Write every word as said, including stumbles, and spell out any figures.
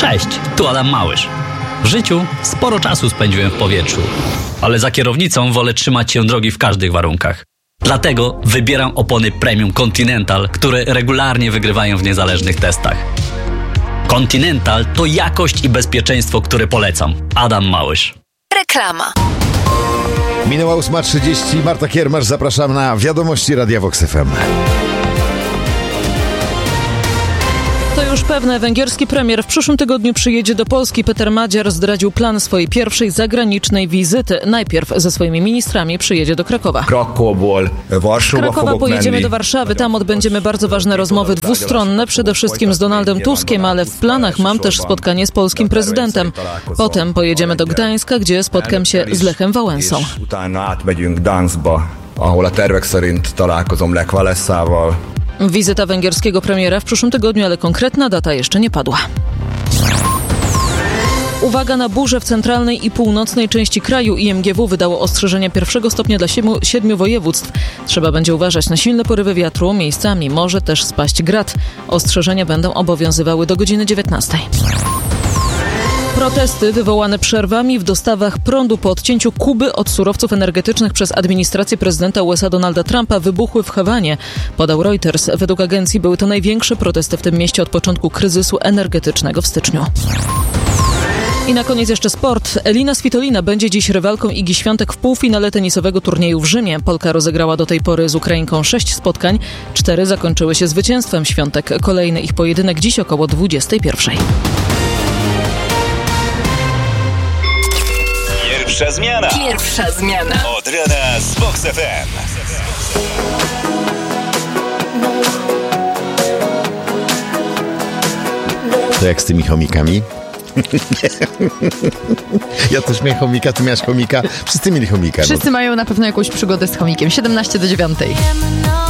Cześć, tu Adam Małysz. W życiu sporo czasu spędziłem w powietrzu, ale za kierownicą wolę trzymać się drogi w każdych warunkach. Dlatego wybieram opony Premium Continental, które regularnie wygrywają w niezależnych testach. Continental to jakość i bezpieczeństwo, które polecam. Adam Małysz. Reklama. Minęła ósma trzydzieści. Marta Kiermasz, zapraszam na wiadomości Radia Vox F M. To już pewne, węgierski premier w przyszłym tygodniu przyjedzie do Polski. Peter Madziar zdradził plan swojej pierwszej zagranicznej wizyty. Najpierw ze swoimi ministrami przyjedzie do Krakowa. Z Krakowa pojedziemy do Warszawy. Tam odbędziemy bardzo ważne rozmowy dwustronne, przede wszystkim z Donaldem Tuskiem, ale w planach mam też spotkanie z polskim prezydentem. Potem pojedziemy do Gdańska, gdzie spotkam się z Lechem Wałęsą. Wizyta węgierskiego premiera w przyszłym tygodniu, ale konkretna data jeszcze nie padła. Uwaga na burze w centralnej i północnej części kraju. I M G W wydało ostrzeżenia pierwszego stopnia dla siedmiu, siedmiu województw. Trzeba będzie uważać na silne porywy wiatru, miejscami może też spaść grad. Ostrzeżenia będą obowiązywały do godziny dziewiętnastej. Protesty wywołane przerwami w dostawach prądu po odcięciu Kuby od surowców energetycznych przez administrację prezydenta U S A Donalda Trumpa wybuchły w Hawanie, podał Reuters. Według agencji były to największe protesty w tym mieście od początku kryzysu energetycznego w styczniu. I na koniec jeszcze sport. Elina Svitolina będzie dziś rywalką Igi Świątek w półfinale tenisowego turnieju w Rzymie. Polka rozegrała do tej pory z Ukrainką sześć spotkań. Cztery zakończyły się zwycięstwem Świątek. Kolejny ich pojedynek dziś około dwudziestej pierwszej. Pierwsza zmiana. Pierwsza zmiana. Od rana z Vox F M. To jak z tymi chomikami? Ja też miałem chomika, ty miałeś chomika. Wszyscy mieli chomika. Wszyscy no. mają na pewno jakąś przygodę z chomikiem. siedemnaście do dziewiątej.